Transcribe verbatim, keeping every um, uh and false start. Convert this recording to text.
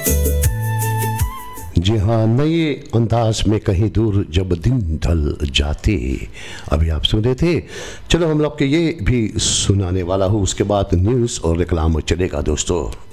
जी हाँ, नए अंदाज में कहीं दूर जब दिन ढल जाते, अभी आप सुन रहे थे। चलो हम लोग के ये भी सुनाने वाला हूँ, उसके बाद न्यूज़ और रिक्लाम चलेगा दोस्तों।